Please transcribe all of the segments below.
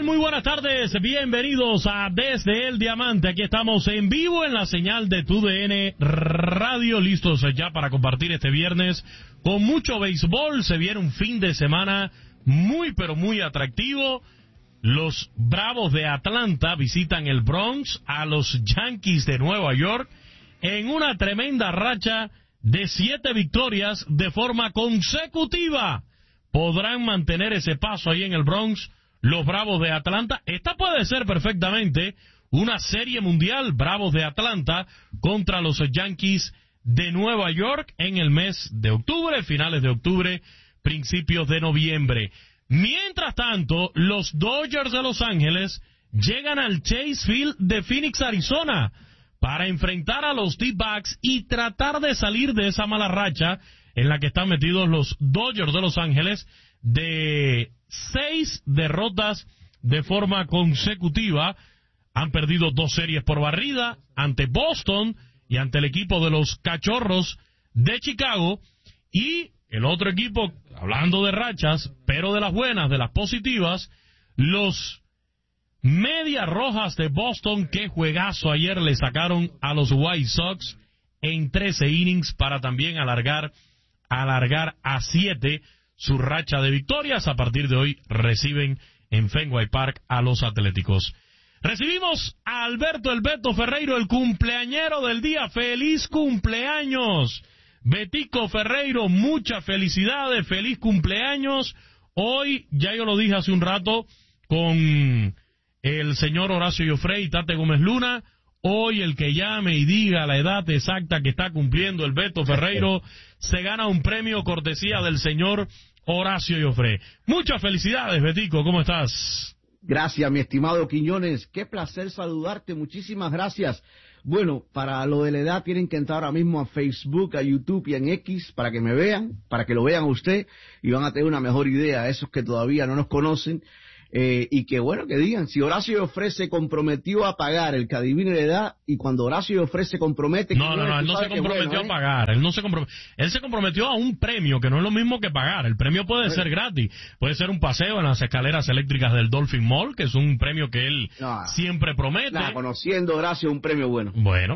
tal? Muy buenas tardes, bienvenidos a Desde el Diamante. Aquí estamos en vivo en la señal de TUDN Radio, listos ya para compartir este viernes con mucho béisbol. Se viene un fin de semana muy pero muy atractivo. Los Bravos de Atlanta visitan el Bronx a los Yankees de Nueva York en una tremenda racha de 7 victorias de forma consecutiva. ¿Podrán mantener ese paso ahí en el Bronx los Bravos de Atlanta? Esta puede ser perfectamente una serie mundial, Bravos de Atlanta contra los Yankees de Nueva York en el mes de octubre, finales de octubre, principios de noviembre. Mientras tanto, los Dodgers de Los Ángeles llegan al Chase Field de Phoenix, Arizona, para enfrentar a los D-backs y tratar de salir de esa mala racha en la que están metidos los Dodgers de Los Ángeles de 6 derrotas de forma consecutiva. Han perdido 2 series por barrida ante Boston y ante el equipo de los Cachorros de Chicago. Y el otro equipo, hablando de rachas, pero de las buenas, de las positivas, los Medias Rojas de Boston. Qué juegazo ayer le sacaron a los White Sox en 13 innings para también alargar a 7 su racha de victorias. A partir de hoy reciben en Fenway Park a los Atléticos. Recibimos a Alberto El Beto Ferreiro, el cumpleañero del día. ¡Feliz cumpleaños, Betico Ferreiro! Muchas felicidades, feliz cumpleaños. Hoy, ya yo lo dije hace un rato con el señor Horacio Joffre y Tate Gómez Luna, hoy el que llame y diga la edad exacta que está cumpliendo el Beto Ferreiro se gana un premio cortesía del señor Horacio Joffre. Muchas felicidades, Betico, ¿cómo estás? Gracias, mi estimado Quiñones, qué placer saludarte, muchísimas gracias. Bueno, para lo de la edad tienen que entrar ahora mismo a Facebook, a YouTube y en X para que me vean, para que lo vean a usted y van a tener una mejor idea, esos que todavía no nos conocen. Y que bueno, que digan, si Horacio Joffre se comprometió a pagar, el que adivine la edad, y cuando Horacio Joffre se compromete... No, él no se comprometió a pagar, él se comprometió a un premio, que no es lo mismo que pagar. El premio puede ser gratis, puede ser un paseo en las escaleras eléctricas del Dolphin Mall, que es un premio que él siempre promete. Conociendo a Horacio, un premio bueno. Bueno,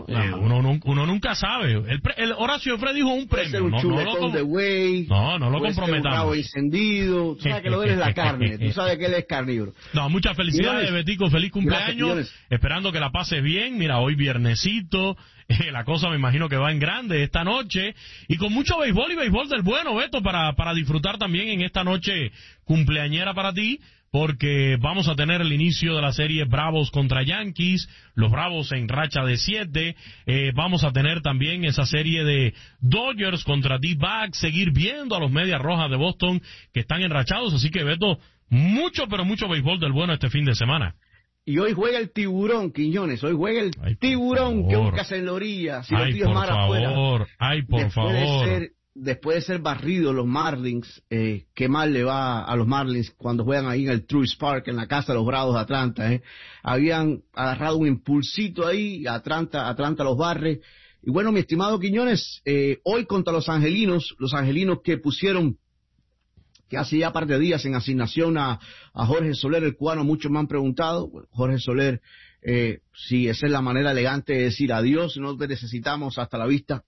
uno nunca sabe. El Horacio Joffre dijo un premio. Puede ser un chuletón de güey. No lo comprometamos. Puede ser un rabo encendido. Tú sabes que lo eres la carne, tú sabes que él es carne. No, muchas felicidades, Betico, feliz cumpleaños. Gracias, esperando que la pases bien. Mira, hoy viernesito, la cosa me imagino que va en grande esta noche, y con mucho béisbol y béisbol del bueno, Beto, para disfrutar también en esta noche cumpleañera para ti, porque vamos a tener el inicio de la serie Bravos contra Yankees, los Bravos en racha de 7, vamos a tener también esa serie de Dodgers contra D-backs, seguir viendo a los Medias Rojas de Boston que están enrachados, así que, Beto, mucho béisbol del bueno este fin de semana. Y hoy juega el Tiburón, Quiñones, hoy juega el Tiburón que busca en la orilla, si los tíos mar afuera. Por favor. Después de ser barridos los Marlins, qué mal le va a los Marlins cuando juegan ahí en el Truist Park, en la casa de los Bravos de Atlanta. Habían agarrado un impulsito ahí, Atlanta los barre. Y bueno, mi estimado Quiñones, hoy contra los angelinos que pusieron, que hace ya par de días en asignación a Jorge Soler, el cubano, muchos me han preguntado, bueno, Jorge Soler, si esa es la manera elegante de decir adiós, no te necesitamos, hasta la vista.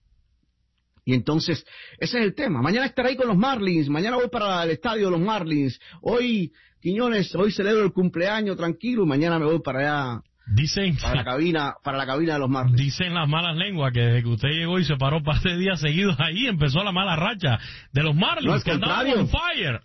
Y entonces, ese es el tema. Mañana estaré ahí con los Marlins, mañana voy para el estadio de los Marlins. Hoy, Quiñones, hoy celebro el cumpleaños tranquilo y mañana me voy para allá. Dicen, para la cabina de los Marlins. Dicen las malas lenguas que desde que usted llegó y se paró par de días seguidos ahí, empezó la mala racha de los Marlins, que andaban on fire.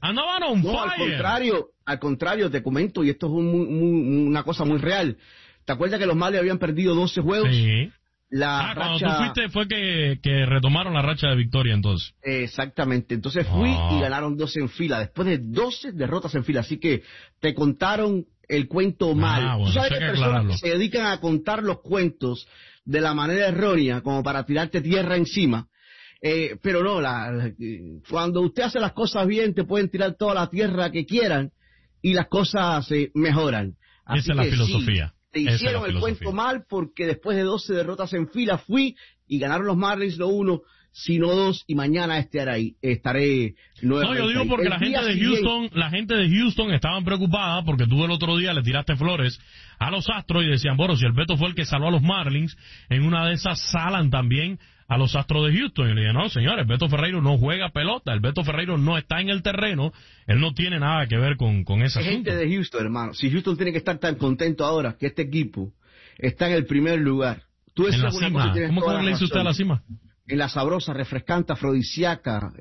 Al contrario, te comento, y esto es una cosa muy real. ¿Te acuerdas que los Marlins habían perdido 12 juegos? Sí. Cuando tú fuiste fue que retomaron la racha de victoria entonces. Exactamente, entonces fui y ganaron 12 en fila, después de 12 derrotas en fila, así que te contaron el cuento mal. Bueno, tú sabes que hay personas que se dedican a contar los cuentos de la manera errónea, como para tirarte tierra encima, pero no, cuando usted hace las cosas bien, te pueden tirar toda la tierra que quieran y las cosas mejoran. Así esa es la filosofía. Sí, te hicieron el cuento mal porque después de 12 derrotas en fila fui y ganaron los Marlins lo uno. sino 2, y mañana estaré nuevamente. No, yo digo porque la gente de Houston estaban preocupada porque tú el otro día le tiraste flores a los Astros y decían, bueno, si el Beto fue el que salvó a los Marlins, en una de esas salan también a los Astros de Houston. Y le dije, no, señores, Beto Ferreiro no juega pelota, el Beto Ferreiro no está en el terreno, él no tiene nada que ver con ese asunto. Gente de Houston, hermano, si Houston tiene que estar tan contento ahora que este equipo está en el primer lugar. Tú en la cima. ¿Cómo le dice usted a la cima? En la sabrosa, refrescante, afrodisíaca.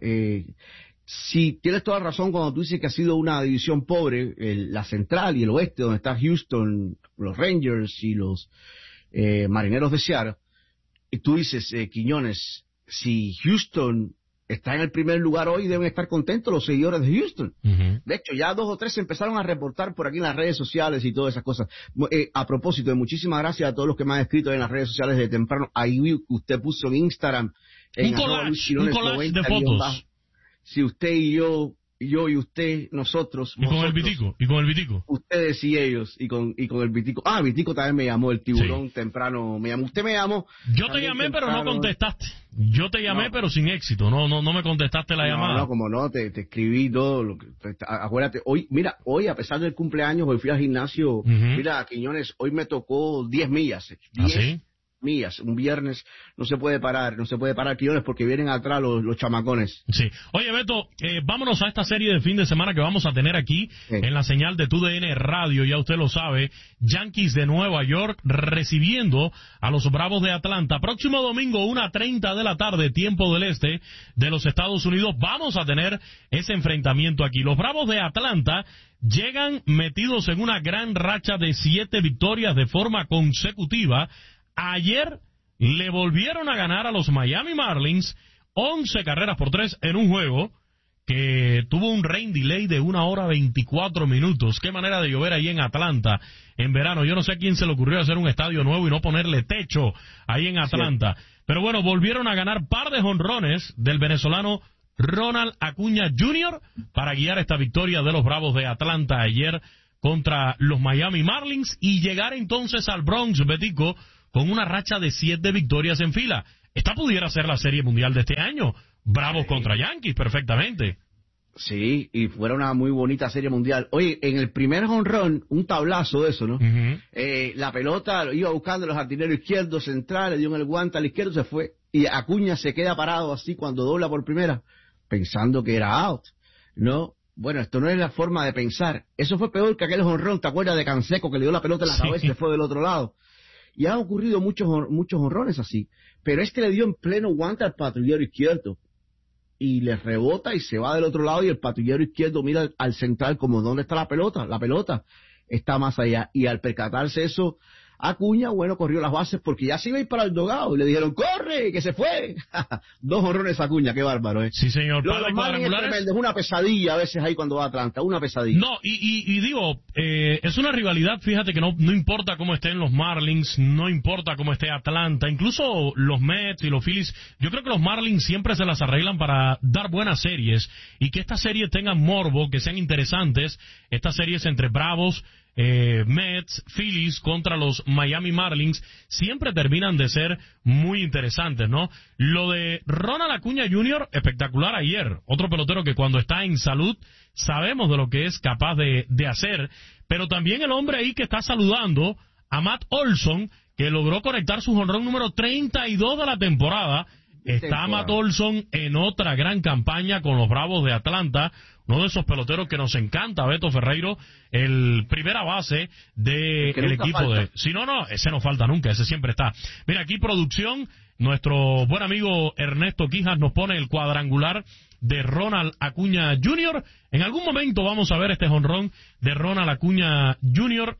Sí, tienes toda la razón cuando tú dices que ha sido una división pobre, la central y el oeste, donde está Houston, los Rangers y los Marineros de Seattle. Y tú dices, Quiñones, si Houston está en el primer lugar hoy, deben estar contentos los seguidores de Houston. De hecho, ya 2 o 3 empezaron a reportar por aquí en las redes sociales y todas esas cosas. A propósito, muchísimas gracias a todos los que me han escrito en las redes sociales de temprano. Ahí vi que usted puso en Instagram. Un collage de fotos. Si usted y yo y usted, nosotros. Y con el Vitico. Ustedes y ellos, y con el Vitico. Vitico también me llamó, el tiburón temprano me llamó. Usted me llamó. Yo te llamé, temprano, pero no contestaste. Yo te llamé, pero sin éxito. No me contestaste la llamada. No, como no, te escribí todo. Acuérdate, hoy, a pesar del cumpleaños, hoy fui al gimnasio. Mira, Quiñones, hoy me tocó 10 millas. 10 ¿sí? millas, un viernes no se puede parar, Quiñones, porque vienen atrás los chamacones. Sí. Oye, Beto, vámonos a esta serie de fin de semana que vamos a tener aquí en la señal de TUDN Radio, ya usted lo sabe, Yankees de Nueva York recibiendo a los Bravos de Atlanta. Próximo domingo, 1:30 de la tarde, tiempo del este de los Estados Unidos, vamos a tener ese enfrentamiento aquí. Los Bravos de Atlanta llegan metidos en una gran racha de 7 victorias de forma consecutiva. Ayer le volvieron a ganar a los Miami Marlins 11 carreras por 3 en un juego que tuvo un rain delay de 1 hora 24 minutos. Qué manera de llover ahí en Atlanta en verano. Yo no sé a quién se le ocurrió hacer un estadio nuevo y no ponerle techo ahí en Atlanta. Sí. Pero bueno, volvieron a ganar par de jonrones del venezolano Ronald Acuña Jr. para guiar esta victoria de los Bravos de Atlanta ayer contra los Miami Marlins y llegar entonces al Bronx, Betico, con una racha de 7 victorias en fila. Esta pudiera ser la Serie Mundial de este año. Bravos contra Yankees, perfectamente. Sí, y fuera una muy bonita Serie Mundial. Oye, en el primer jonrón, un tablazo de eso, ¿no? La pelota lo iba buscando los jardineros izquierdos, central, le dio en el guante al izquierdo, se fue. Y Acuña se queda parado así cuando dobla por primera, pensando que era out, ¿no? Bueno, esto no es la forma de pensar. Eso fue peor que aquel jonrón, ¿te acuerdas de Canseco que le dio la pelota en la cabeza y se fue del otro lado? Y han ocurrido muchos jonrones así, pero le dio en pleno guante al patrullero izquierdo y le rebota y se va del otro lado y el patrullero izquierdo mira al central como ¿dónde está la pelota? La pelota está más allá, y al percatarse eso, Acuña, bueno, corrió las bases porque ya se iba a ir para el dogado y le dijeron ¡corre! ¡Que se fue! 2 jonrones Acuña, qué bárbaro, ¿eh? Sí, señor. Los cuadrangulares es una pesadilla a veces ahí cuando va a Atlanta, una pesadilla. No, y digo, es una rivalidad, fíjate que no importa cómo estén los Marlins, no importa cómo esté Atlanta, incluso los Mets y los Phillies, yo creo que los Marlins siempre se las arreglan para dar buenas series y que estas series tengan morbo, que sean interesantes, estas series entre Bravos, Mets, Phillies contra los Miami Marlins siempre terminan de ser muy interesantes, ¿no? Lo de Ronald Acuña Jr., espectacular ayer, otro pelotero que cuando está en salud sabemos de lo que es capaz de hacer, pero también el hombre ahí que está saludando a Matt Olson, que logró conectar su jonrón número 32 de la temporada. Está Matt Olson en otra gran campaña con los Bravos de Atlanta, uno de esos peloteros que nos encanta, Beto Ferreiro, el primera base del equipo falta. Si no, ese no falta nunca, ese siempre está. Mira, aquí producción, nuestro buen amigo Ernesto Quijas nos pone el cuadrangular de Ronald Acuña Jr. En algún momento vamos a ver este jonrón de Ronald Acuña Jr.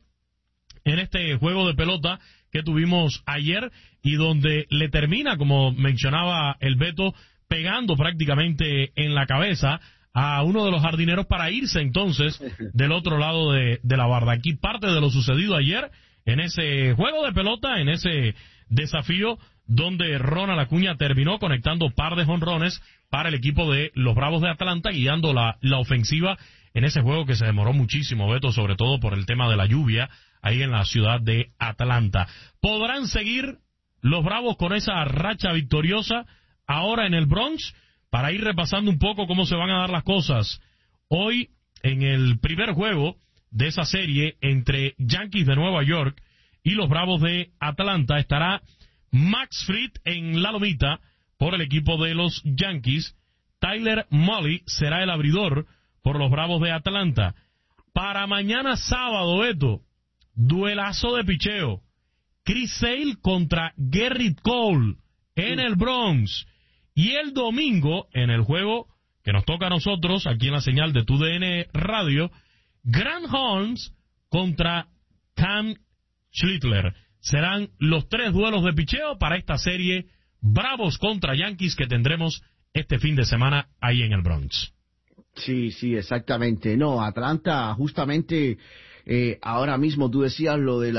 en este juego de pelota que tuvimos ayer y donde le termina, como mencionaba el Beto, pegando prácticamente en la cabeza a uno de los jardineros para irse entonces del otro lado de la barda. Aquí parte de lo sucedido ayer en ese juego de pelota, en ese desafío donde Ronald Acuña terminó conectando par de jonrones para el equipo de los Bravos de Atlanta, guiando la ofensiva en ese juego que se demoró muchísimo, Beto, sobre todo por el tema de la lluvia ahí en la ciudad de Atlanta. ¿Podrán seguir los Bravos con esa racha victoriosa? ahora en el Bronx para ir repasando un poco cómo se van a dar las cosas. Hoy, en el primer juego de esa serie entre Yankees de Nueva York y los Bravos de Atlanta, estará Max Fried en la lomita por el equipo de los Yankees. Tyler Mahle será el abridor por los Bravos de Atlanta. Para mañana sábado, Beto, duelazo de picheo. Chris Sale contra Gerrit Cole en el Bronx. Y el domingo, en el juego que nos toca a nosotros, aquí en la señal de TUDN Radio, Grant Holmes contra Cam Schlittler. Serán los 3 duelos de picheo para esta serie Bravos contra Yankees que tendremos este fin de semana ahí en el Bronx. Sí, exactamente. No, Atlanta, justamente, ahora mismo tú decías lo de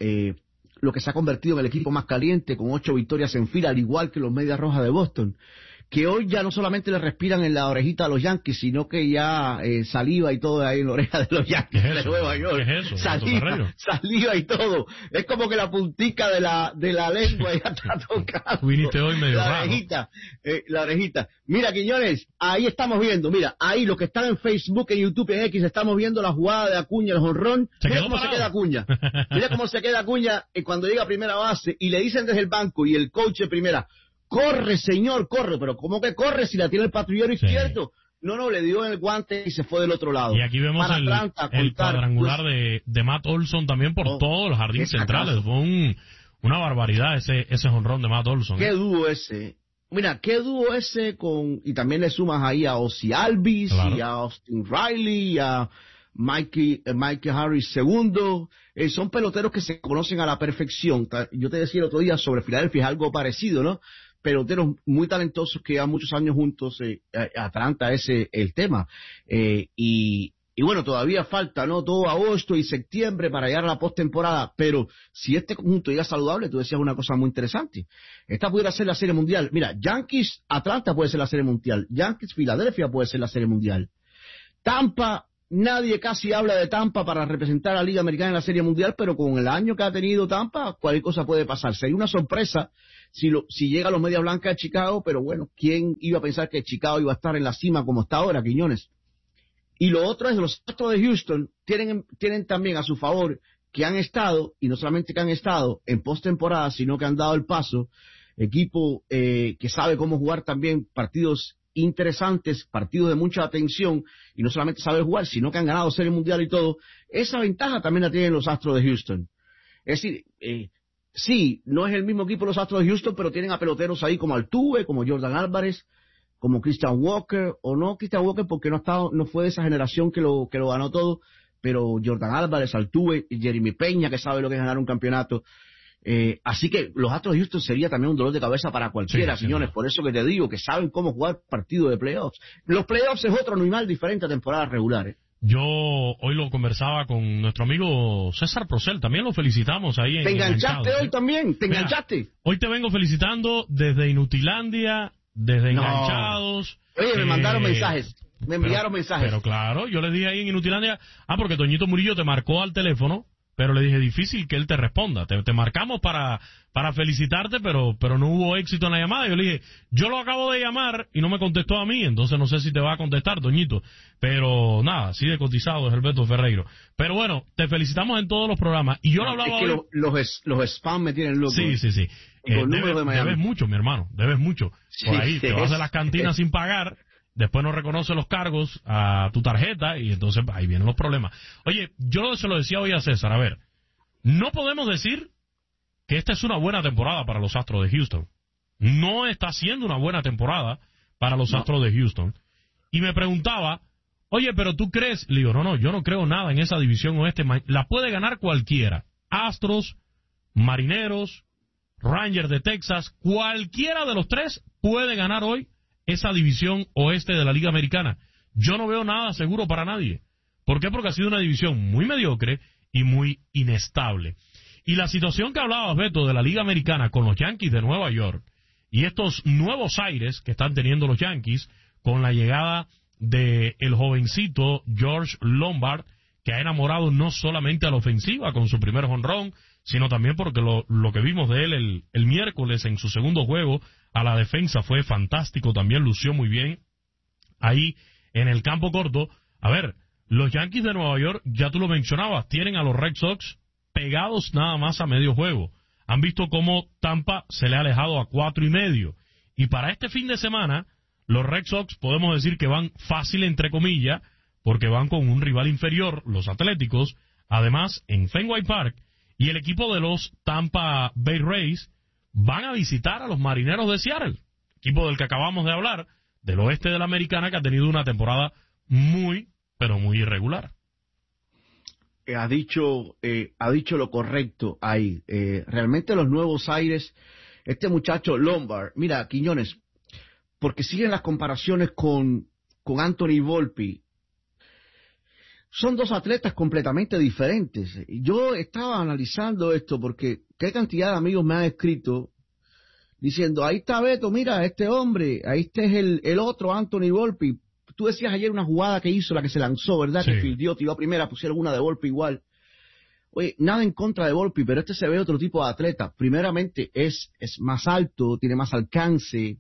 lo que se ha convertido en el equipo más caliente, con 8 victorias en fila, al igual que los Medias Rojas de Boston, que hoy ya no solamente le respiran en la orejita a los Yankees, sino que ya saliva y todo ahí en la oreja de los Yankees de Nueva York. ¿Qué es eso? Saliva y todo. Es como que la puntica de la lengua ya está tocando. Viniste hoy medio la orejita, la orejita. Mira, Quiñones, ahí estamos viendo, mira, ahí los que están en Facebook, en YouTube, en X, estamos viendo la jugada de Acuña, el jonrón. Mira cómo se queda Acuña. Mira cómo se queda Acuña cuando llega a primera base y le dicen desde el banco y el coach de primera: corre, señor, corre. Pero ¿cómo que corre si la tiene el patrullero izquierdo? No, le dio en el guante y se fue del otro lado. Y aquí vemos el cuadrangular de Matt Olson también por todo el jardín central. Fue una barbaridad ese jonrón de Matt Olson. Qué dúo ese. Mira, qué dúo ese y también le sumas ahí a Ozzie Albies, claro, y a Austin Riley, y a Mikey Harris II. Son peloteros que se conocen a la perfección. Yo te decía el otro día sobre Filadelfia, es algo parecido, ¿no? Peloteros muy talentosos que llevan muchos años juntos. Atlanta es el tema. Y bueno, todavía falta, ¿no? Todo agosto y septiembre para llegar a la postemporada. Pero si este conjunto llega saludable, tú decías una cosa muy interesante. Esta pudiera ser la Serie Mundial. Mira, Yankees Atlanta puede ser la Serie Mundial. Yankees Filadelfia puede ser la Serie Mundial. Tampa, nadie casi habla de Tampa para representar a la Liga Americana en la Serie Mundial, pero con el año que ha tenido Tampa, cualquier cosa puede pasar. Sería una sorpresa si llega a los Medias Blancas de Chicago, pero bueno, ¿quién iba a pensar que Chicago iba a estar en la cima como está ahora, Quiñones? Y lo otro es, los Astros de Houston tienen también a su favor que han estado, y no solamente que han estado en postemporada, sino que han dado el paso, equipo que sabe cómo jugar también partidos interesantes, partidos de mucha atención, y no solamente sabe jugar, sino que han ganado Serie Mundial y todo. Esa ventaja también la tienen los Astros de Houston. Es decir, sí, no es el mismo equipo los Astros de Houston, pero tienen a peloteros ahí como Altuve, como Jordan Álvarez, como Christian Walker, o no Christian Walker porque no fue de esa generación que lo ganó todo, pero Jordan Álvarez, Altuve, Jeremy Peña, que sabe lo que es ganar un campeonato. Así que los Astros de Houston sería también un dolor de cabeza para cualquiera, sí, señores. Por eso que te digo que saben cómo jugar partidos de playoffs. Los playoffs es otro animal diferente a temporadas regulares. Yo hoy lo conversaba con nuestro amigo César Procel, también lo felicitamos ahí en ¿Te enganchaste hoy también? ¿Te enganchaste? Hoy te vengo felicitando desde Inutilandia, desde Enganchados. Oye, me mandaron mensajes. Me enviaron mensajes. Pero claro, yo le dije ahí en Inutilandia, porque Toñito Murillo te marcó al teléfono, pero le dije, difícil que él te responda. Te marcamos para felicitarte, pero no hubo éxito en la llamada. Yo le dije, yo lo acabo de llamar y no me contestó a mí, entonces no sé si te va a contestar, Toñito. Pero nada, sigue cotizado es Alberto Ferreiro. Pero bueno, te felicitamos en todos los programas. Y yo lo hablaba es que hoy. Los spam me tienen loco. Sí. Debes mucho, mi hermano, debes mucho. Por ahí te vas a las cantinas sin pagar. Después no reconoce los cargos a tu tarjeta y entonces ahí vienen los problemas. Oye, yo se lo decía hoy a César, a ver, no podemos decir que esta es una buena temporada para los Astros de Houston. No está siendo una buena temporada para los Astros de Houston. Y me preguntaba, oye, pero tú crees, le digo, no, yo no creo nada en esa división oeste, la puede ganar cualquiera. Astros, Marineros, Rangers de Texas, cualquiera de los tres puede ganar hoy esa división oeste de la Liga Americana. Yo no veo nada seguro para nadie. ¿Por qué? Porque ha sido una división muy mediocre y muy inestable. Y la situación que hablabas, Beto, de la Liga Americana con los Yankees de Nueva York y estos nuevos aires que están teniendo los Yankees con la llegada de el jovencito George Lombard, que ha enamorado no solamente a la ofensiva con su primer jonrón, sino también porque lo que vimos de él el miércoles en su segundo juego a la defensa fue fantástico, también lució muy bien ahí en el campo corto. A ver, los Yankees de Nueva York, ya tú lo mencionabas, tienen a los Red Sox pegados nada más a medio juego. Han visto cómo Tampa se le ha alejado a 4.5. Y para este fin de semana, los Red Sox podemos decir que van fácil, entre comillas, porque van con un rival inferior, los Atléticos, además en Fenway Park, y el equipo de los Tampa Bay Rays van a visitar a los Marineros de Seattle, equipo del que acabamos de hablar, del oeste de la Americana, que ha tenido una temporada muy, pero muy irregular. Ha dicho lo correcto ahí. Realmente los nuevos aires, este muchacho Lombard, mira, Quiñones, porque siguen las comparaciones con Anthony Volpe. Son dos atletas completamente diferentes. Yo estaba analizando esto porque qué cantidad de amigos me han escrito diciendo, ahí está Beto, mira, este hombre, ahí este es el otro Anthony Volpe. Tú decías ayer una jugada que hizo, la que se lanzó, ¿verdad? Sí. Que fildió, tiró a primera, pusieron una de Volpe igual. Oye, nada en contra de Volpe, pero este se ve otro tipo de atleta. Primeramente, es más alto, tiene más alcance,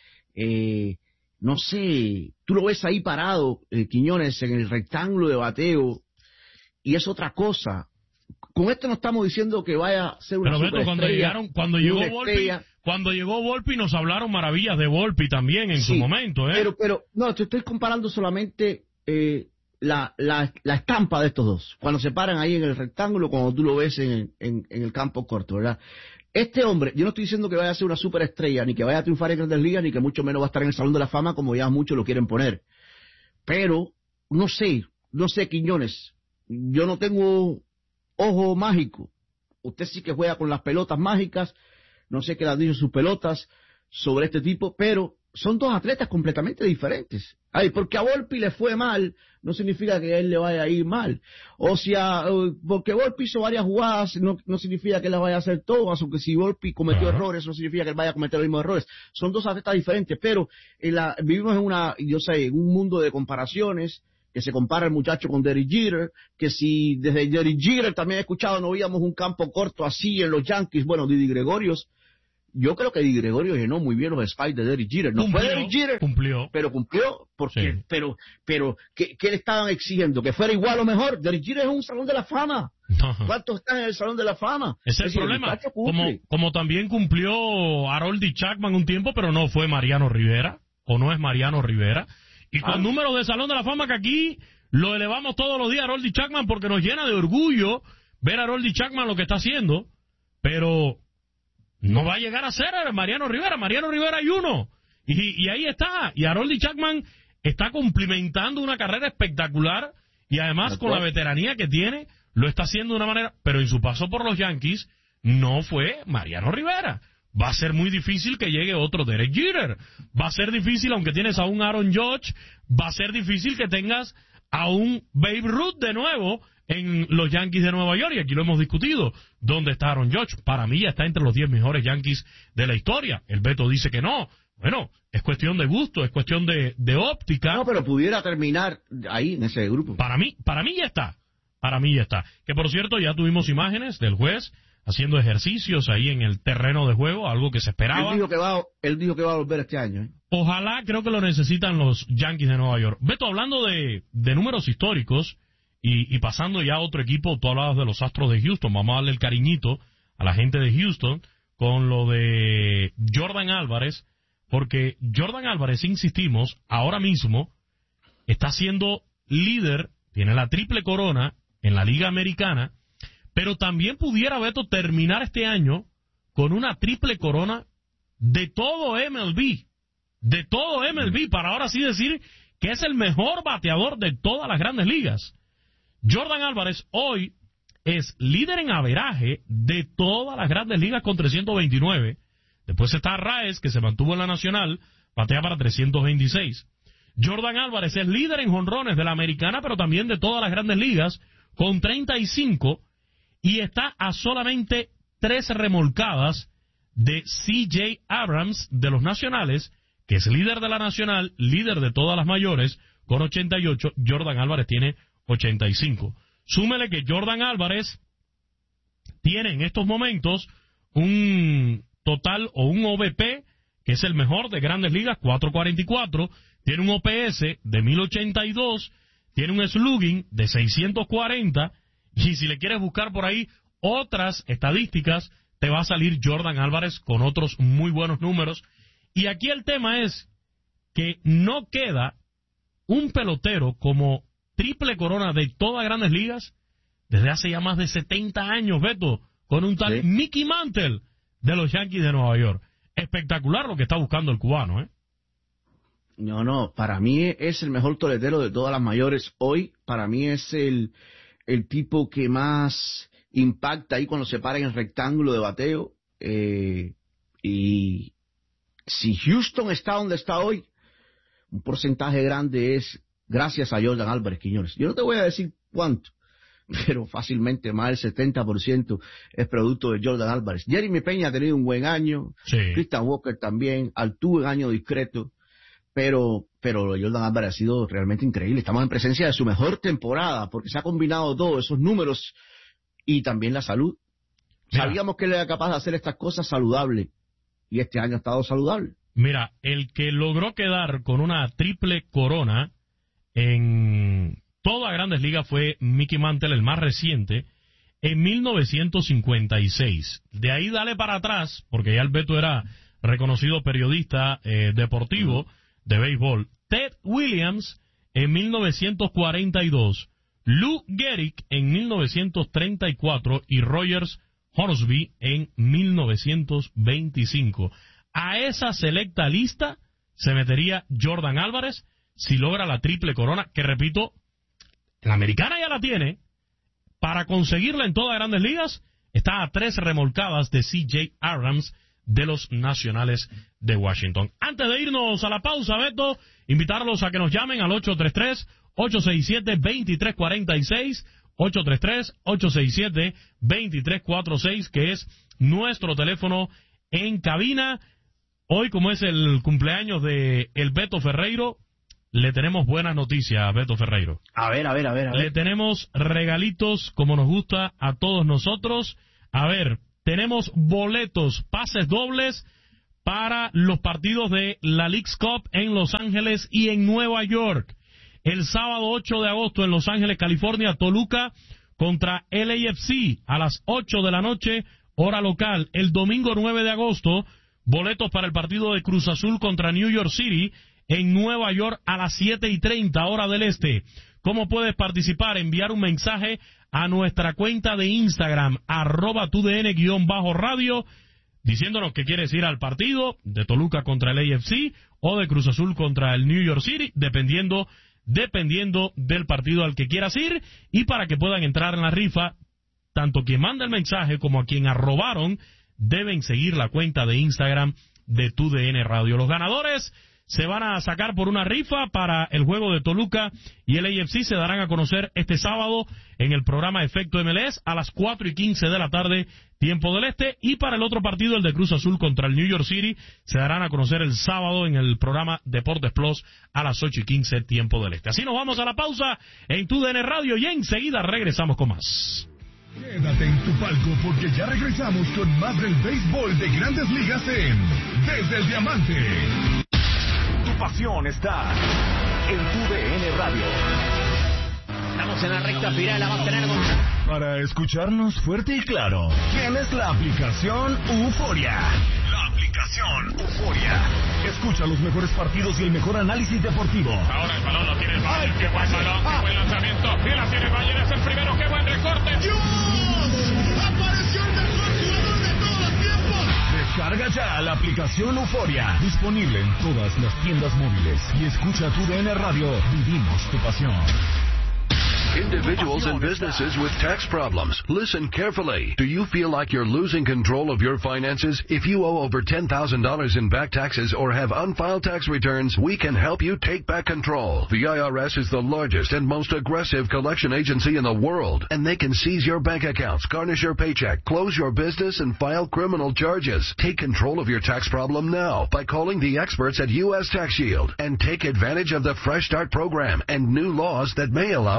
no sé, tú lo ves ahí parado, Quiñones, en el rectángulo de bateo, y es otra cosa. Con esto no estamos diciendo que vaya a ser una superestrella. Pero Beto, cuando llegó Volpe nos hablaron maravillas de Volpe también en su momento, ¿eh? Pero no, te estoy comparando solamente la estampa de estos dos, cuando se paran ahí en el rectángulo, cuando tú lo ves en el campo corto, ¿verdad? Este hombre, yo no estoy diciendo que vaya a ser una superestrella, ni que vaya a triunfar en Grandes Ligas, ni que mucho menos va a estar en el Salón de la Fama, como ya muchos lo quieren poner. Pero, no sé, Quiñones, yo no tengo ojo mágico. Usted sí que juega con las pelotas mágicas, no sé qué le han dicho sus pelotas sobre este tipo, pero son dos atletas completamente diferentes. Ay, porque a Volpe le fue mal, no significa que a él le vaya a ir mal. O sea, porque Volpe hizo varias jugadas, no significa que las vaya a hacer todas, aunque si Volpe cometió errores, no significa que él vaya a cometer los mismos errores. Son dos atletas diferentes, pero vivimos en un mundo de comparaciones, que se compara el muchacho con Derek Jeter, que si desde Derek Jeter también he escuchado, no veíamos un campo corto así en los Yankees. Bueno, Didi Gregorius, yo creo que Didi Gregorio llenó muy bien los spikes de Derek Jeter. No fue Derek Jeter, pero cumplió, porque, sí. pero ¿qué le estaban exigiendo? ¿Que fuera igual o mejor? Derek Jeter es un Salón de la Fama. ¿Cuántos están en el Salón de la Fama? Ese es el problema. Como también cumplió Harold Chapman un tiempo, pero no fue Mariano Rivera, o no es Mariano Rivera. Y con números de Salón de la Fama que aquí lo elevamos todos los días a Harold Chapman porque nos llena de orgullo ver a Harold Chapman lo que está haciendo, pero no va a llegar a ser Mariano Rivera. Mariano Rivera hay uno. Y ahí está. Y Harold Chapman está cumplimentando una carrera espectacular y además con la veteranía que tiene, lo está haciendo de una manera, pero en su paso por los Yankees no fue Mariano Rivera. Va a ser muy difícil que llegue otro Derek Jeter. Va a ser difícil, aunque tienes a un Aaron Judge, va a ser difícil que tengas a un Babe Ruth de nuevo en los Yankees de Nueva York, y aquí lo hemos discutido. ¿Dónde está Aaron Judge? Para mí ya está entre los 10 mejores Yankees de la historia. El Beto dice que no. Bueno, es cuestión de gusto, es cuestión de óptica. No, pero pudiera terminar ahí en ese grupo. Para mí ya está. Para mí ya está. Que por cierto, ya tuvimos imágenes del juez haciendo ejercicios ahí en el terreno de juego, algo que se esperaba. Él dijo que va a volver este año, ¿eh? Ojalá, creo que lo necesitan los Yankees de Nueva York. Beto, hablando de números históricos y pasando ya a otro equipo, tú hablabas de los Astros de Houston, vamos a darle el cariñito a la gente de Houston con lo de Jordan Álvarez, porque Jordan Álvarez, insistimos, ahora mismo está siendo líder, tiene la triple corona en la Liga Americana, pero también pudiera, Beto, terminar este año con una triple corona de todo MLB, para ahora sí decir que es el mejor bateador de todas las grandes ligas. Jordan Álvarez hoy es líder en averaje de todas las grandes ligas con 329. Después está Raez, que se mantuvo en la Nacional, batea para 326. Jordan Álvarez es líder en jonrones de la Americana, pero también de todas las grandes ligas con 35. Y está a solamente 3 remolcadas de C.J. Abrams de los Nacionales, que es líder de la Nacional, líder de todas las mayores, con 88. Jordan Álvarez tiene 85. Súmele que Jordan Álvarez tiene en estos momentos un total o un OVP, que es el mejor de Grandes Ligas, 444, tiene un OPS de 1082, tiene un slugging de 640, y si le quieres buscar por ahí otras estadísticas, te va a salir Jordan Álvarez con otros muy buenos números. Y aquí el tema es que no queda un pelotero como triple corona de todas Grandes Ligas desde hace ya más de 70 años, Beto, con un tal Mickey Mantle de los Yankees de Nueva York. Espectacular lo que está buscando el cubano, ¿eh? No, para mí es el mejor toletero de todas las mayores hoy. Para mí es el tipo que más impacta ahí cuando se para en el rectángulo de bateo. Y si Houston está donde está hoy, un porcentaje grande es gracias a Jordan Álvarez, Quiñones. Yo no te voy a decir cuánto, pero fácilmente más del 70% es producto de Jordan Álvarez. Jeremy Peña ha tenido un buen año, sí. Christian Walker también, Altuve en año discreto, pero Jordan Álvarez ha sido realmente increíble. Estamos en presencia de su mejor temporada, porque se ha combinado todos esos números y también la salud. Mira, sabíamos que él era capaz de hacer estas cosas saludable, y este año ha estado saludable. Mira, el que logró quedar con una triple corona en todas Grandes Ligas fue Mickey Mantle, el más reciente, en 1956. De ahí dale para atrás, porque ya el Beto era reconocido periodista deportivo de béisbol. Ted Williams en 1942, Lou Gehrig en 1934 y Rogers Hornsby en 1925. A esa selecta lista se metería Jordan Álvarez si logra la triple corona, que repito, la americana ya la tiene. Para conseguirla en todas Grandes Ligas, está a 3 remolcadas de C.J. Abrams de los Nacionales de Washington. Antes de irnos a la pausa, Beto, invitarlos a que nos llamen al 833-867-2346, 833-867-2346, que es nuestro teléfono en cabina. Hoy, como es el cumpleaños de el Beto Ferreiro, le tenemos buenas noticias a Beto Ferreiro. A ver. Le tenemos regalitos como nos gusta a todos nosotros. A ver, tenemos boletos, pases dobles para los partidos de la Leagues Cup en Los Ángeles y en Nueva York. El sábado 8 de agosto en Los Ángeles, California, Toluca contra LAFC a las 8 de la noche, hora local. El domingo 9 de agosto, boletos para el partido de Cruz Azul contra New York City en Nueva York a las 7:30, hora del este. ¿Cómo puedes participar? Enviar un mensaje a nuestra cuenta de Instagram, @tudn_radio, diciéndonos que quieres ir al partido de Toluca contra el AFC o de Cruz Azul contra el New York City, dependiendo del partido al que quieras ir, y para que puedan entrar en la rifa, tanto quien manda el mensaje como a quien arrobaron deben seguir la cuenta de Instagram de TUDN Radio. Los ganadores se van a sacar por una rifa para el juego de Toluca y el AFC. Se darán a conocer este sábado en el programa Efecto MLS a las 4:15 de la tarde, tiempo del este, y para el otro partido, el de Cruz Azul contra el New York City, se darán a conocer el sábado en el programa Deportes Plus a las 8:15, tiempo del este. Así nos vamos a la pausa en TUDN Radio y enseguida regresamos con más. Quédate en tu palco porque ya regresamos con más del béisbol de Grandes Ligas en Desde el Diamante. Tu pasión está en TUDN Radio. Estamos en la recta final, la va a tener con... Para escucharnos fuerte y claro, tienes la aplicación Euforia. La aplicación Euforia. Escucha los mejores partidos y el mejor análisis deportivo. Ahora el balón lo tiene el Bayern. ¡Qué buen balón! ¡Qué buen lanzamiento! ¡Y la tiene el Bayern! ¡Es el primero! ¡Qué buen recorte! ¡Dios! ¡Apareció el mejor jugador de todos los tiempos! Descarga ya la aplicación Euforia. Disponible en todas las tiendas móviles. Y escucha TUDN Radio. Vivimos tu pasión. Individuals and businesses with tax problems. Listen carefully. Do you feel like you're losing control of your finances? If you owe over $10,000 in back taxes or have unfiled tax returns, we can help you take back control. The IRS is the largest and most aggressive collection agency in the world, and they can seize your bank accounts, garnish your paycheck, close your business, and file criminal charges. Take control of your tax problem now by calling the experts at U.S. Tax Shield and take advantage of the Fresh Start program and new laws that may allow us to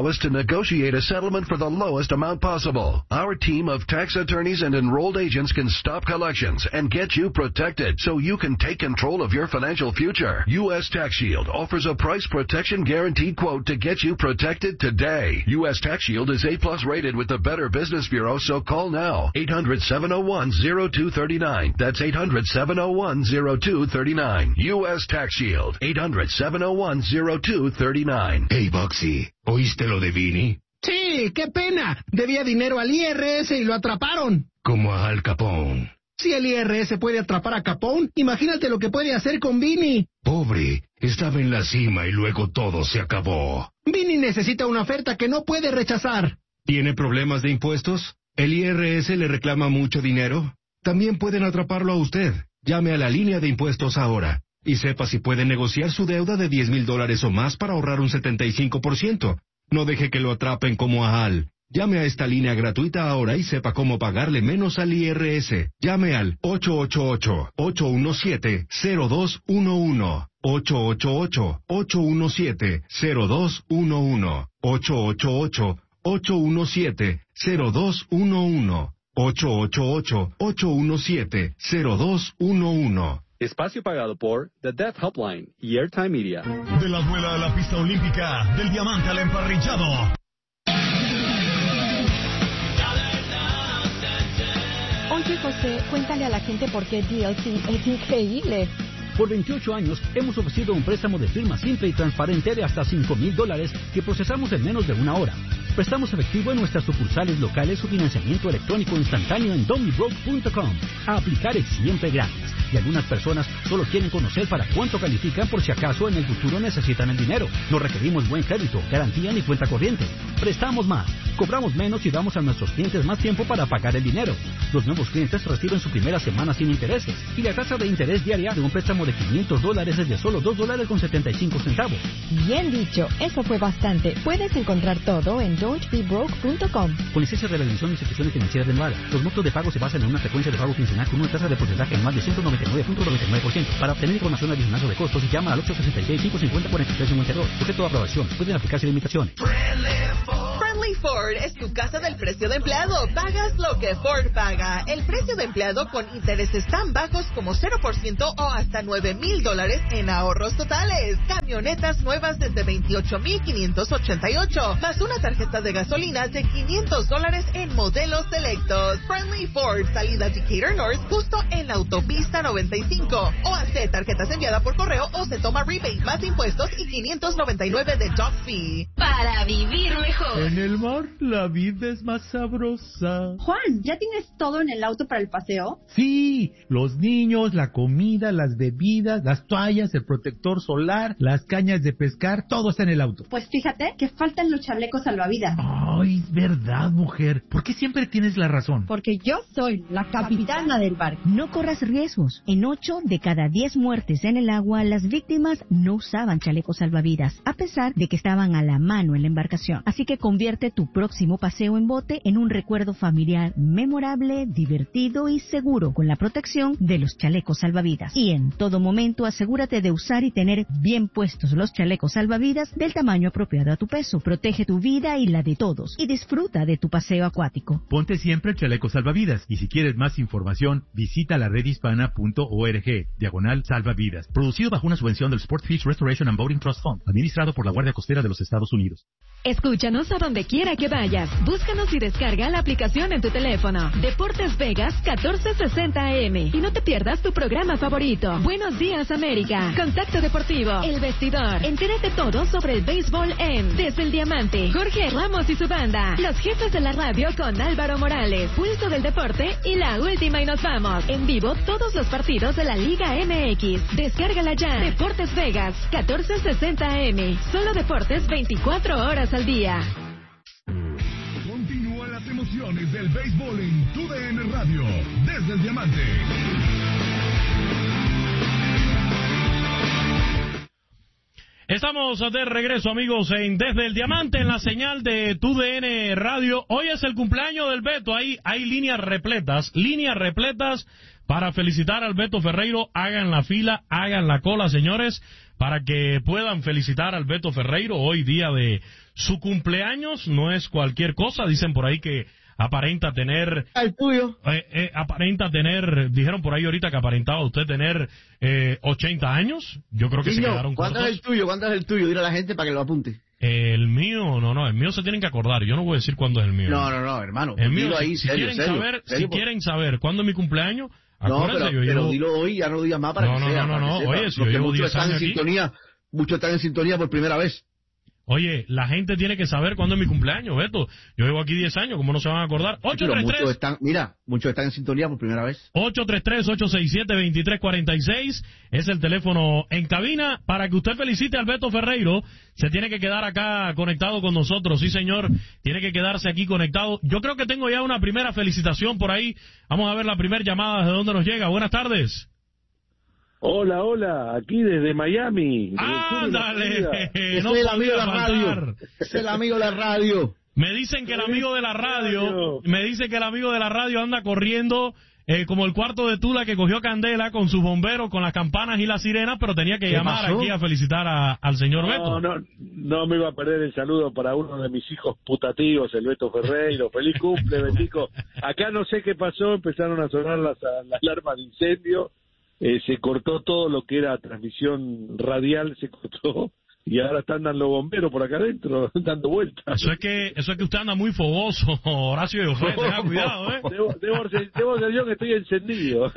negotiate a settlement for the lowest amount possible. Our team of tax attorneys and enrolled agents can stop collections and get you protected so you can take control of your financial future. U.S. Tax Shield offers a price protection guaranteed quote to get you protected today. U.S. Tax Shield is A+ rated with the Better Business Bureau, so call now. 800-701-0239. That's 800-701-0239. U.S. Tax Shield. 800-701-0239. Hey, Boxy, ¿oíste lo de Vinny? Sí, qué pena. Debía dinero al IRS y lo atraparon. Como a Al Capone. Si el IRS puede atrapar a Capone, imagínate lo que puede hacer con Vinny. Pobre, estaba en la cima y luego todo se acabó. Vinny necesita una oferta que no puede rechazar. ¿Tiene problemas de impuestos? ¿El IRS le reclama mucho dinero? También pueden atraparlo a usted. Llame a la línea de impuestos ahora y sepa si puede negociar su deuda de $10,000 o más para ahorrar un 75%. No deje que lo atrapen como a Al. Llame a esta línea gratuita ahora y sepa cómo pagarle menos al IRS. Llame al 888-817-0211. 888-817-0211. 888-817-0211. 888-817-0211. Espacio pagado por The Deaf Helpline y Airtime Media. De la duela a la pista olímpica, del diamante al emparrillado. Oye, José, cuéntale a la gente por qué DLC es increíble. Por 28 años hemos ofrecido un préstamo de firma simple y transparente de hasta $5,000 que procesamos en menos de una hora. Prestamos efectivo en nuestras sucursales locales o financiamiento electrónico instantáneo en donmybroke.com. A aplicar es siempre gratis. Y algunas personas solo quieren conocer para cuánto califican por si acaso en el futuro necesitan el dinero. No requerimos buen crédito, garantía ni cuenta corriente. Prestamos más, cobramos menos y damos a nuestros clientes más tiempo para pagar el dinero. Los nuevos clientes reciben su primera semana sin intereses. Y la tasa de interés diaria de un préstamo de $500 es de solo $2.75. Bien dicho, eso fue bastante. Puedes encontrar todo en don'tbebroke.com. Con licencia de la División de Instituciones Financieras de Nevada, los montos de pago se basan en una frecuencia de pago quincenal con una tasa de porcentaje anual de 199.99%. Para obtener información adicional sobre costos, llama al 866-550-4352. Sujeto a aprobación. Pueden aplicarse limitaciones. Friendly Ford es tu casa del precio de empleado. Pagas lo que Ford paga. El precio de empleado con intereses tan bajos como 0% o hasta $9,000 en ahorros totales. Camionetas nuevas desde $28,588, más una tarjeta de gasolina de $500 en modelos selectos. Friendly Ford, salida Decatur North, justo en la autopista 95. O hace tarjetas enviadas por correo o se toma rebate más impuestos y $599 de dock fee. Para vivir mejor. En el mar la vida es más sabrosa. Juan, ¿ya tienes todo en el auto para el paseo? Sí, los niños, la comida, las bebidas, las toallas, el protector solar, las cañas de pescar, todo está en el auto. Pues fíjate que faltan los chalecos salvavidas. Ay, es verdad, mujer. ¿Por qué siempre tienes la razón? Porque yo soy la capitana del barco. No corras riesgos. En 8 de cada 10 muertes en el agua, las víctimas no usaban chalecos salvavidas, a pesar de que estaban a la mano en la embarcación. Así que convierte tu próximo paseo en bote en un recuerdo familiar memorable, divertido y seguro, con la protección de los chalecos salvavidas. Y en todo momento asegúrate de usar y tener bien puestos los chalecos salvavidas del tamaño apropiado a tu peso. Protege tu vida y la de todos y disfruta de tu paseo acuático. Ponte siempre el chaleco salvavidas y si quieres más información visita la redhispana.org/salvavidas. Producido bajo una subvención del Sport Fish Restoration and Boating Trust Fund, administrado por la Guardia Costera de los Estados Unidos. Escúchanos a donde quiera que vayas. Búscanos y descarga la aplicación en tu teléfono. Deportes Vegas 1460 AM. Y no te pierdas tu programa favorito. Buenos días, América. Contacto Deportivo. El Vestidor. Entérate todo sobre el béisbol en Desde el Diamante. Jorge Ramos y su banda. Los jefes de la radio con Álvaro Morales. Pulso del Deporte y la última y nos vamos. En vivo todos los partidos de la Liga MX. Descárgala ya. Deportes Vegas 1460 AM. Solo deportes 24 horas al día. Continúan las emociones del béisbol en TUDN Radio. Desde el Diamante. Estamos de regreso, amigos, en Desde el Diamante, en la señal de TUDN Radio. Hoy es el cumpleaños del Beto. Hay líneas repletas para felicitar al Beto Ferreiro. Hagan la fila, hagan la cola, señores, para que puedan felicitar al Beto Ferreiro. Hoy día de Su cumpleaños no es cualquier cosa, dicen por ahí que aparenta tener... ¿El tuyo? Aparenta tener, dijeron por ahí ahorita que aparentaba usted tener 80 años. Yo creo que se quedaron cortos. ¿Cuánto es el tuyo? ¿Cuánto es el tuyo? Dile a la gente para que lo apunte. El mío, no, el mío se tienen que acordar. Yo no voy a decir cuándo es el mío. No, hermano. El mío, dilo ahí, si serio, quieren saber cuándo es mi cumpleaños, acuérdense, pero dilo hoy, ya no digas más para que sea. No. Oye, si yo llevo 10 años aquí. Muchos están en sintonía por primera vez. Oye, la gente tiene que saber cuándo es mi cumpleaños, Beto. Yo llevo aquí 10 años, ¿cómo no se van a acordar? 833. Muchos están en sintonía por primera vez. 833-867-2346 es el teléfono en cabina. Para que usted felicite al Beto Ferreiro, se tiene que quedar acá conectado con nosotros. Sí, señor, tiene que quedarse aquí conectado. Yo creo que tengo ya una primera felicitación por ahí. Vamos a ver la primera llamada desde dónde nos llega. Buenas tardes. Hola, aquí desde Miami. ¡Ándale! No es el amigo de la radio. Es el amigo de la radio. Me dicen que el amigo de la radio, anda corriendo como el cuarto de Tula que cogió candela con sus bomberos, con las campanas y las sirenas, pero tenía que llamar aquí a felicitar al señor Beto. No me iba a perder el saludo para uno de mis hijos putativos, el Beto Ferreiro. Feliz cumple, Betico. Acá no sé qué pasó, empezaron a sonar las alarmas de incendio. Se cortó todo lo que era transmisión radial, se cortó, y ahora están dando bomberos por acá adentro, dando vueltas. Eso es que usted anda muy fogoso, Horacio, tenga cuidado, Debo ser yo que estoy encendido.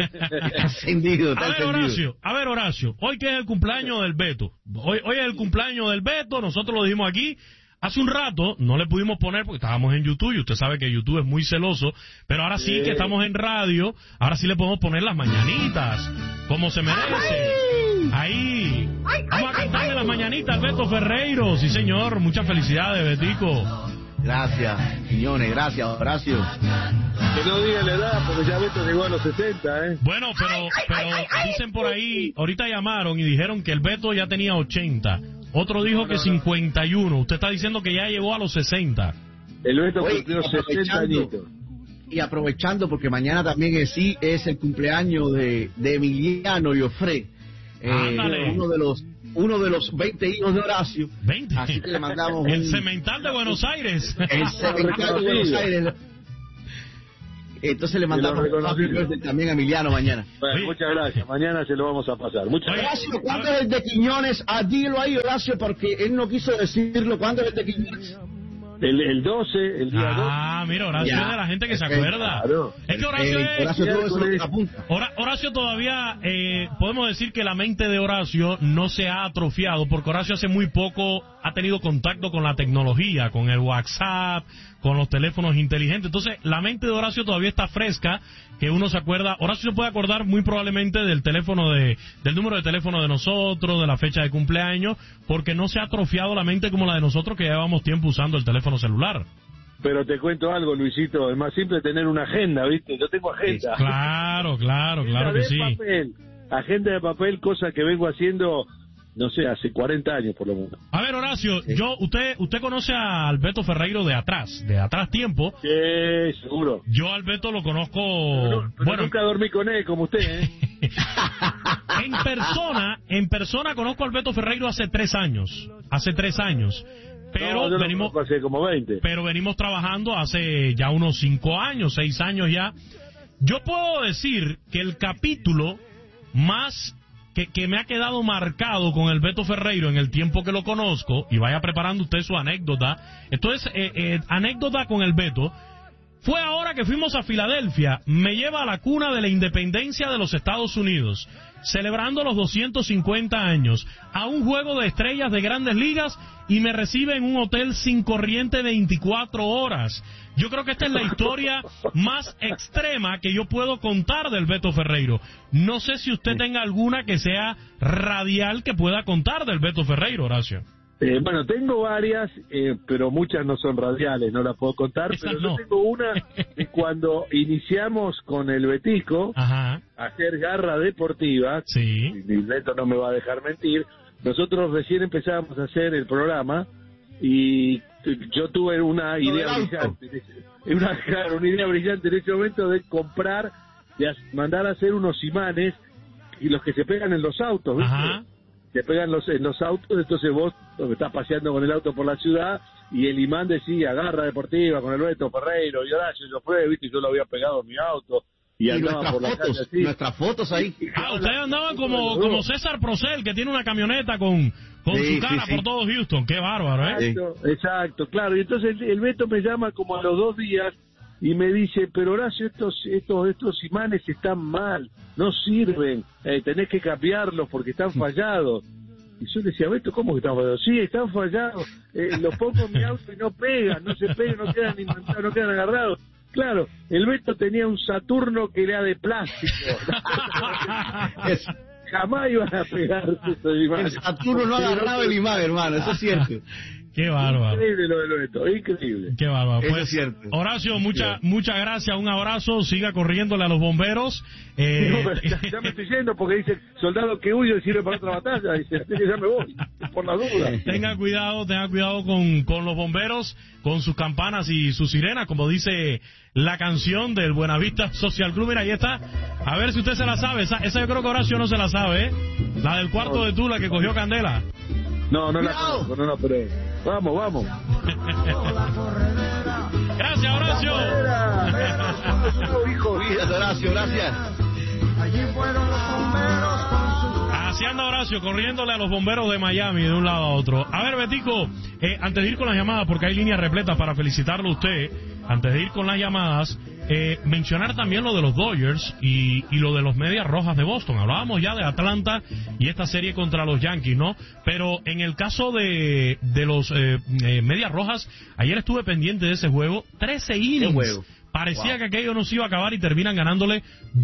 A ver, Horacio, hoy que es el cumpleaños del Beto, hoy es el cumpleaños del Beto, nosotros lo dijimos aquí. Hace un rato no le pudimos poner porque estábamos en YouTube y usted sabe que YouTube es muy celoso, pero ahora sí que estamos en radio, ahora sí le podemos poner las mañanitas, como se merece. Ahí. Vamos a cantarle las mañanitas al Beto Ferreiro. Sí, señor. Muchas felicidades, Betico. Gracias, Quiñones. Gracias, Horacio. Que no diga la edad, porque ya Beto llegó a los 60, ¿eh? Bueno, pero dicen por ahí, ahorita llamaron y dijeron que el Beto ya tenía 80. Otro dijo que 51. Usted está diciendo que ya llegó a los 60. El Beto cumplió 60 añitos. Y aprovechando, porque mañana también es el cumpleaños de Emiliano Joffre, uno de los 20 hijos de Horacio. 20. Así que le mandamos el Cemental de Buenos Aires. El Cemental de Buenos Aires. Entonces le mandamos también a Emiliano mañana. Bueno, muchas gracias. Mañana se lo vamos a pasar. Muchas gracias. Horacio, ¿cuándo es el de Quiñones? Dilo ahí, Horacio, porque él no quiso decirlo. ¿Cuándo es el de Quiñones? El 12, el día 12. Mira, Horacio es de la gente que se acuerda. Claro. Es que Horacio todavía, podemos decir que la mente de Horacio no se ha atrofiado, porque Horacio hace muy poco ha tenido contacto con la tecnología, con el WhatsApp, con los teléfonos inteligentes. Entonces, la mente de Horacio todavía está fresca, que uno se acuerda. Horacio se puede acordar muy probablemente del teléfono del número de teléfono de nosotros, de la fecha de cumpleaños, porque no se ha atrofiado la mente como la de nosotros, que llevamos tiempo usando el teléfono celular. Pero te cuento algo, Luisito, es más simple tener una agenda, ¿viste? Yo tengo agenda. Claro que sí. Agenda de papel, cosa que vengo haciendo, no sé, hace 40 años por lo menos. A ver, Horacio, usted conoce a Alberto Ferreiro de atrás tiempo. Sí, seguro. Yo a Alberto lo conozco... Bueno, nunca dormí con él como usted, ¿eh? En persona conozco a Alberto Ferreiro hace 3 años. Pero venimos hace como 20. Pero venimos trabajando hace ya unos 5 años, 6 años ya. Yo puedo decir que el capítulo más que me ha quedado marcado con el Beto Ferreiro en el tiempo que lo conozco, y vaya preparando usted su anécdota. Entonces, anécdota con el Beto, fue ahora que fuimos a Filadelfia, me lleva a la cuna de la independencia de los Estados Unidos, celebrando los 250 años, a un juego de estrellas de Grandes Ligas, y me recibe en un hotel sin corriente 24 horas. Yo creo que esta es la historia más extrema que yo puedo contar del Beto Ferreiro. No sé si usted tenga alguna que sea radial que pueda contar del Beto Ferreiro, Horacio. Bueno, tengo varias, pero muchas no son radiales, no las puedo contar. Pero yo tengo una que cuando iniciamos con el Betico a hacer garra deportiva, y mi Beto no me va a dejar mentir, nosotros recién empezábamos a hacer el programa y yo tuve una idea brillante, una idea brillante en ese momento de comprar, de mandar a hacer unos imanes y los que se pegan en los autos, ¿viste? Se pegan en los autos, entonces vos estás paseando con el auto por la ciudad y el imán decía Garra Deportiva con el Beto Ferreiro y Horacio yo fue, viste, yo lo había pegado en mi auto y andaba por la calle así. Nuestras fotos ahí. Ustedes andaban como César Procel, que tiene una camioneta con su cara por todo Houston. Qué bárbaro, ¿eh? Exacto, claro. Y entonces el Beto me llama como a los 2 días y me dice, pero Horacio, estos imanes están mal, no sirven, tenés que cambiarlos porque están fallados. Y yo le decía, Beto, ¿cómo que están fallados? Sí, están fallados, los pongo en mi auto y no pegan, no se pegan, no quedan inventados, no quedan agarrados. Claro, el Beto tenía un Saturno que era de plástico. Jamás iban a pegar esos imanes. El Saturno no agarraba el imán, hermano, eso es cierto. Qué bárbaro. Increíble lo del Beto, increíble. Qué bárbaro. Eso Pues, es cierto. Horacio, muchas gracias, un abrazo, siga corriéndole a los bomberos. Ya me estoy yendo porque dice, soldado que huye sirve para otra batalla, dice, así que ya me voy, por la duda. Tenga cuidado con los bomberos, con sus campanas y sus sirenas, como dice la canción del Buenavista Social Club. Mira, ahí está. A ver si usted se la sabe. Esa yo creo que Horacio no se la sabe, ¿eh? La del cuarto de Tula que cogió Candela. No la conozco, no, pero vamos. Gracias, Horacio. Horacio, gracias. Allí fueron los bomberos con sus... Así anda Horacio, corriéndole a los bomberos de Miami de un lado a otro. A ver, Betico, antes de ir con las llamadas, porque hay líneas repletas para felicitarlo a usted, antes de ir con las llamadas, mencionar también lo de los Dodgers y lo de los Medias Rojas de Boston. Hablábamos ya de Atlanta y esta serie contra los Yankees, ¿no? Pero en el caso de los Medias Rojas, ayer estuve pendiente de ese juego, 13 innings. Parecía que aquello no se iba a acabar y terminan ganándole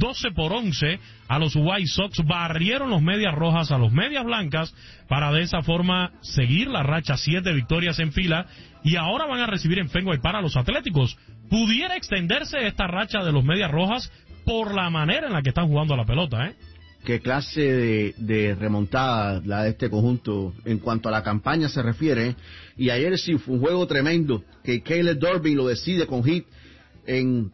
12-11 a los White Sox. Barrieron los Medias Rojas a los Medias Blancas para de esa forma seguir la racha, 7 victorias en fila, y ahora van a recibir en Fenway Park a los Atléticos. Pudiera extenderse esta racha de los Medias Rojas por la manera en la que están jugando la pelota, ¿eh? Qué clase de remontada la de este conjunto en cuanto a la campaña se refiere, ¿eh? Y ayer sí fue un juego tremendo que Caleb Durbin lo decide con hit en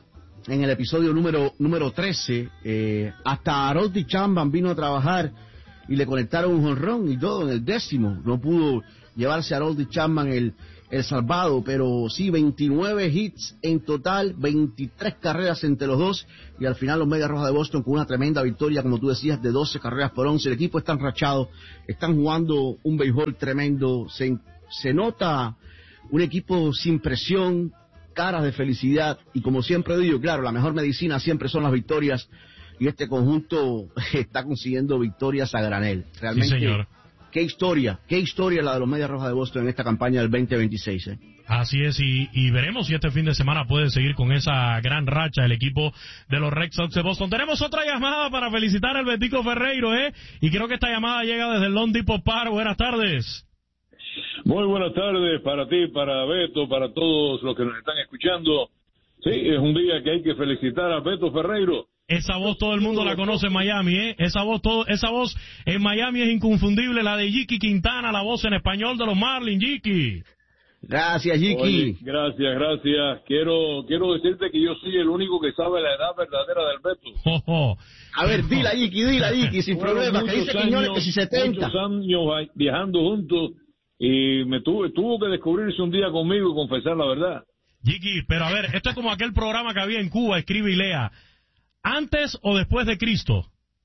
el episodio número 13, hasta Harold Chapman vino a trabajar y le conectaron un jonrón y todo en el 10º. No pudo llevarse a Harold Chapman el salvado, pero sí 29 hits en total, 23 carreras entre los dos, y al final los Medias Rojas de Boston con una tremenda victoria, como tú decías, de 12-11. El equipo está enrachado, están jugando un béisbol tremendo, se nota un equipo sin presión, caras de felicidad, y como siempre digo, claro, la mejor medicina siempre son las victorias, y este conjunto está consiguiendo victorias a granel. Realmente, sí, señor. Qué historia la de los Medias Rojas de Boston en esta campaña del 2026, ¿eh? Así es, y veremos si este fin de semana puede seguir con esa gran racha el equipo de los Red Sox de Boston. Tenemos otra llamada para felicitar al Betico Ferreiro, y creo que esta llamada llega desde el Lone Depot Park. Buenas tardes. Muy buenas tardes para ti, para Beto, para todos los que nos están escuchando. Sí, es un día que hay que felicitar a Beto Ferreiro. Esa voz todo el mundo la conoce en Miami, ¿eh? Esa voz en Miami es inconfundible, la de Jiki Quintana, la voz en español de los Marlins, Jiki. Gracias, Jiki. Oye, gracias. Quiero decirte que yo soy el único que sabe la edad verdadera del Beto. A ver, dila, Jiki, sin problema, que dice Quiñones que si 70. Muchos años viajando juntos, y tuvo que descubrirse un día conmigo y confesar la verdad. Jiki, pero a ver, esto es como aquel programa que había en Cuba, Escribe y Lea. ¿Antes o después de Cristo?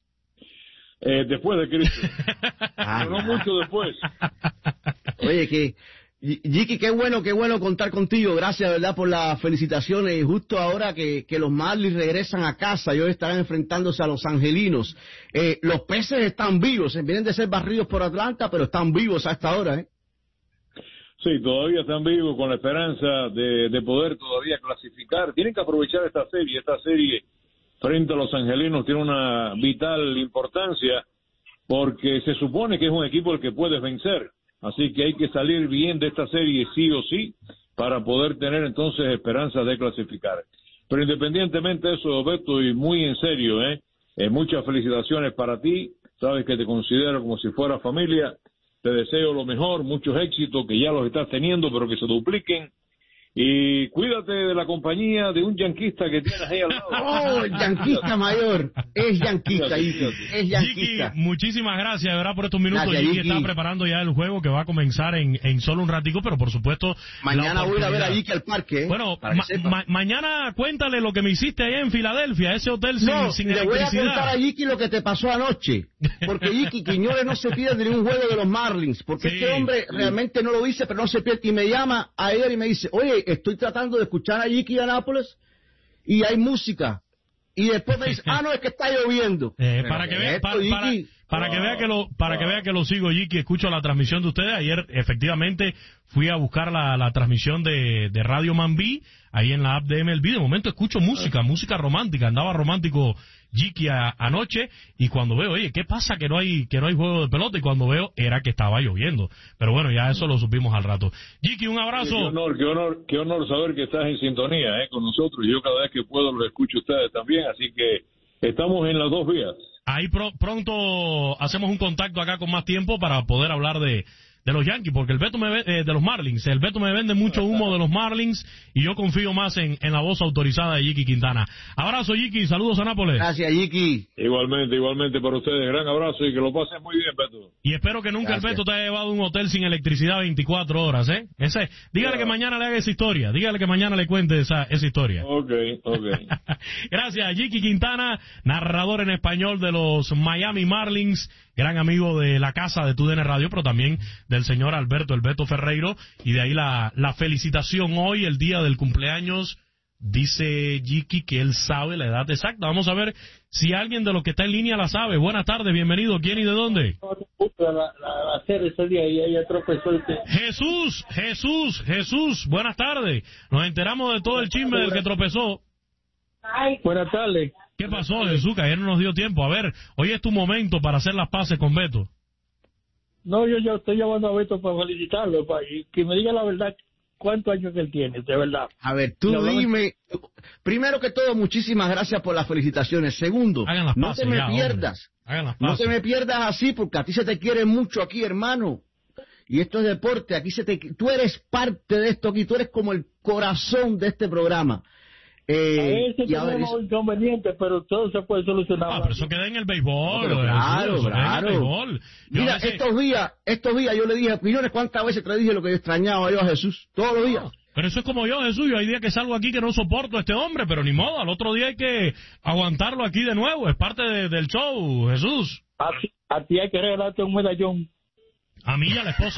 Después de Cristo. Pero no mucho después. Oye, Jiki, qué bueno contar contigo. Gracias, ¿verdad?, por las felicitaciones. Y justo ahora que los Marlins regresan a casa, ellos estarán enfrentándose a los Angelinos. Los Peces están vivos, vienen de ser barridos por Atlanta, pero están vivos a esta hora, ¿eh? Sí, todavía están vivos con la esperanza de poder todavía clasificar. Tienen que aprovechar esta serie frente a los Angelinos tiene una vital importancia porque se supone que es un equipo el que puedes vencer, así que hay que salir bien de esta serie sí o sí para poder tener entonces esperanza de clasificar. Pero independientemente de eso, Beto, y muy en serio, muchas felicitaciones para ti, sabes que te considero como si fuera familia, te deseo lo mejor, muchos éxitos que ya los estás teniendo pero que se dupliquen, Y cuídate de la compañía de un yanquista que tienes ahí al lado. Oh, el yanquista mayor. Es yanquista, es yanquista. Jiki, muchísimas gracias, de verdad, por estos minutos. Gracias, Jiki está preparando ya el juego que va a comenzar en solo un ratico, pero por supuesto... Mañana voy a ver a Jiki al parque. Bueno, mañana cuéntale lo que me hiciste allá en Filadelfia, ese hotel sin le voy a electricidad. contar a Jiki lo que te pasó anoche. Porque Jiki Quiñones no se pierde de un juego de los Marlins. Porque este hombre realmente no lo dice, pero no se pierde. Y me llama ayer y me dice, oye, estoy tratando de escuchar a Jiki de Anápolis y hay música. Y después me dice, no, es que está lloviendo. Para que vea que lo sigo, Jiki, escucho la transmisión de ustedes. Ayer, efectivamente, fui a buscar la transmisión de Radio Mambí, ahí en la app de MLB. De momento escucho música romántica. Andaba romántico Jiki anoche, y cuando veo, oye, ¿qué pasa que no hay juego de pelota? Y cuando veo, era que estaba lloviendo. Pero bueno, ya eso lo supimos al rato. Jiki, un abrazo. Qué honor saber que estás en sintonía con nosotros. Yo cada vez que puedo los escucho a ustedes también, así que estamos en las dos vías. Ahí pronto hacemos un contacto acá con más tiempo para poder hablar de los Yankees, porque el Beto de los Marlins, el Beto me vende mucho humo de los Marlins, y yo confío más en la voz autorizada de Jiki Quintana. Abrazo, Jiki, saludos a Nápoles. Gracias, Jiki. Igualmente para ustedes, gran abrazo y que lo pasen muy bien, Beto. Y espero que nunca el Beto te haya llevado a un hotel sin electricidad 24 horas, dígale que mañana le haga esa historia, dígale que mañana le cuente esa historia. Ok. Gracias, Jiki Quintana, narrador en español de los Miami Marlins, gran amigo de la casa de TUDN Radio, pero también del señor Alberto, el Beto Ferreiro, y de ahí la felicitación hoy, el día del cumpleaños. Dice Jiki que él sabe la edad exacta. Vamos a ver si alguien de los que está en línea la sabe. Buenas tardes, bienvenido. ¿Quién y de dónde? Jesús, buenas tardes. Nos enteramos de todo el chisme del que tropezó. Buenas tardes. ¿Qué pasó, Jesús? Que ayer no nos dio tiempo. A ver, hoy es tu momento para hacer las paces con Beto. No, yo estoy llamando a Beto para felicitarlo, y que me diga la verdad, cuántos años que él tiene, de verdad. A ver, tú dime, primero que todo, muchísimas gracias por las felicitaciones. Segundo, no te me pierdas. No te me pierdas así, porque a ti se te quiere mucho aquí, hermano. Y esto es deporte, tú eres parte de esto aquí, tú eres como el corazón de este programa. A veces tenemos inconvenientes, pero todo se puede solucionar. Pero eso queda en el béisbol. Claro. Mira, estos días yo le dije, Quiñones, ¿cuántas veces te dije lo que yo extrañaba yo a Jesús? Todos los días. Pero eso es como yo, Jesús. Yo hay días que salgo aquí que no soporto a este hombre, pero ni modo. Al otro día hay que aguantarlo aquí de nuevo. Es parte del show, Jesús. A ti hay que regalarte un medallón. A mí y a la esposa.